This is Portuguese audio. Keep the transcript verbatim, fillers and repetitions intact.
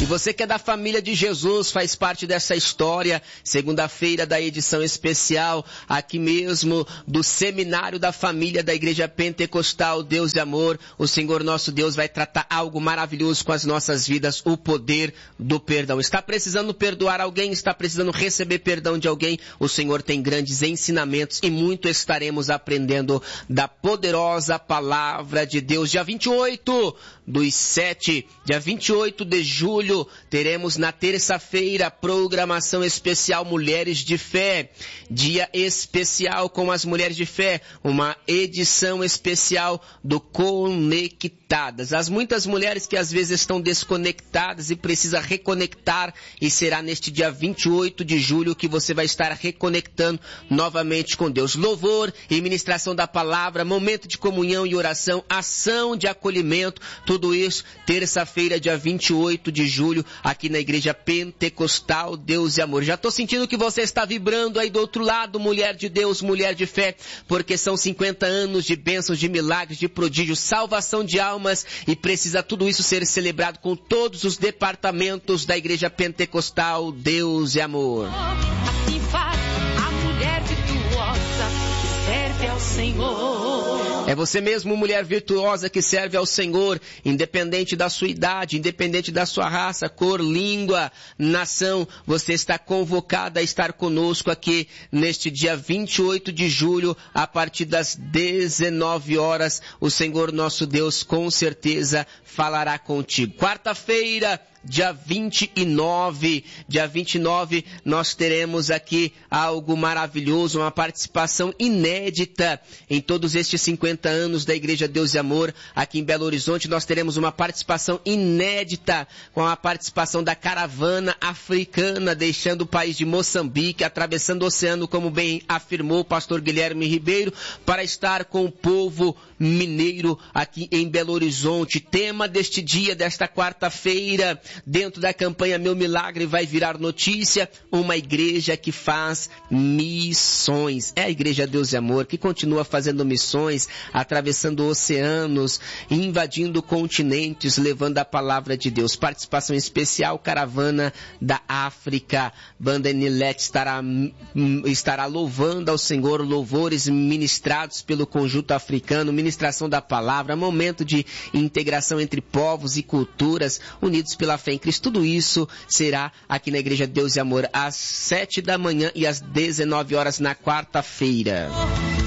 E você que é da família de Jesus, faz parte dessa história, segunda-feira da edição especial, aqui mesmo do Seminário da Família da Igreja Pentecostal Deus de Amor. O Senhor nosso Deus vai tratar algo maravilhoso com as nossas vidas, o poder do perdão. Está precisando perdoar alguém? Está precisando receber perdão de alguém? O Senhor tem grandes ensinamentos e muito estaremos aprendendo da poderosa palavra de Deus. Dia vinte e oito dos sete, dia vinte e oito de julho, teremos na terça-feira programação especial Mulheres de Fé. Dia especial com as Mulheres de Fé, uma edição especial do Conectadas. As muitas mulheres que às vezes estão desconectadas e precisa reconectar, e será neste dia vinte e oito de julho que você vai estar reconectando novamente com Deus. Louvor e ministração da palavra, momento de comunhão e oração, ação de acolhimento, tudo isso, terça-feira, dia vinte e oito de julho, aqui na Igreja Pentecostal Deus e Amor. Já estou sentindo que você está vibrando aí do outro lado, mulher de Deus, mulher de fé, porque são cinquenta anos de bênçãos, de milagres, de prodígios, salvação de almas, e precisa tudo isso ser celebrado com todos os departamentos da Igreja Pentecostal Deus e Amor. Assim faz a mulher virtuosa que serve ao Senhor. É você mesmo, mulher virtuosa que serve ao Senhor, independente da sua idade, independente da sua raça, cor, língua, nação. Você está convocada a estar conosco aqui neste dia vinte e oito de julho, a partir das dezenove horas. O Senhor nosso Deus com certeza falará contigo. Quarta-feira, dia vinte e nove, dia vinte e nove, nós teremos aqui algo maravilhoso, uma participação inédita em todos estes cinquenta anos da Igreja Deus e Amor. Aqui em Belo Horizonte nós teremos uma participação inédita com a participação da caravana africana, deixando o país de Moçambique, atravessando o oceano, como bem afirmou o pastor Guilherme Ribeiro, para estar com o povo mineiro aqui em Belo Horizonte. Tema deste dia, desta quarta-feira, dentro da campanha Meu Milagre Vai Virar Notícia, uma igreja que faz missões. É a Igreja Deus e Amor que continua fazendo missões, atravessando oceanos, invadindo continentes, levando a palavra de Deus. Participação especial, caravana da África. Banda Nilete estará, estará louvando ao Senhor, louvores ministrados pelo conjunto africano, ministração da palavra, momento de integração entre povos e culturas, unidos pela fé em Cristo. Tudo isso será aqui na Igreja Deus e Amor, às sete da manhã e às dezenove horas na quarta-feira.